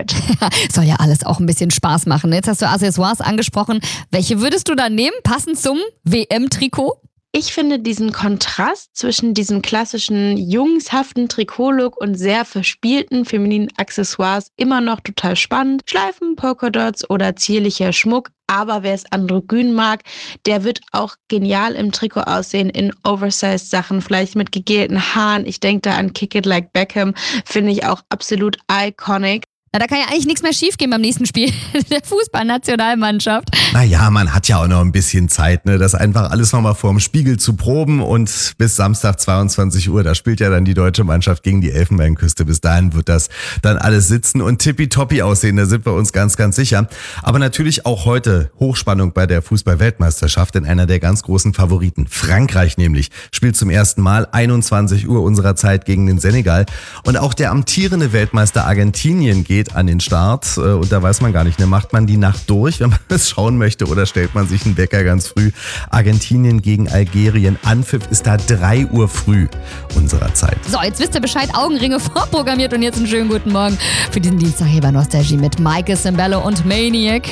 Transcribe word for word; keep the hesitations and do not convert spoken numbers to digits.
Zeit. Soll ja alles auch ein bisschen Spaß machen. Jetzt hast du Accessoires angesprochen. Welche würdest du da nehmen, passend zum W M-Trikot? Ich finde diesen Kontrast zwischen diesem klassischen jungshaften Trikotlook und sehr verspielten femininen Accessoires immer noch total spannend. Schleifen, Polkadots oder zierlicher Schmuck. Aber wer es androgyn mag, der wird auch genial im Trikot aussehen in Oversized Sachen, vielleicht mit gegelten Haaren. Ich denke da an Kick It Like Beckham, finde ich auch absolut iconic. Na, da kann ja eigentlich nichts mehr schiefgehen beim nächsten Spiel der Fußballnationalmannschaft. Naja, man hat ja auch noch ein bisschen Zeit, ne, das einfach alles nochmal vorm Spiegel zu proben und bis Samstag zweiundzwanzig Uhr, da spielt ja dann die deutsche Mannschaft gegen die Elfenbeinküste. Bis dahin wird das dann alles sitzen und tippitoppi aussehen, da sind wir uns ganz, ganz sicher. Aber natürlich auch heute Hochspannung bei der Fußball-Weltmeisterschaft, denn einer der ganz großen Favoriten, Frankreich nämlich, spielt zum ersten Mal einundzwanzig Uhr unserer Zeit gegen den Senegal. Und auch der amtierende Weltmeister Argentinien geht an den Start und da weiß man gar nicht, ne, macht man die Nacht durch, wenn man es schauen möchte, oder stellt man sich einen Wecker ganz früh. Argentinien gegen Algerien, Anpfiff ist da drei Uhr früh unserer Zeit. So, jetzt wisst ihr Bescheid, Augenringe vorprogrammiert und jetzt einen schönen guten Morgen für diesen Dienstag hier bei Nostalgie mit Maike Sembello und Maniac.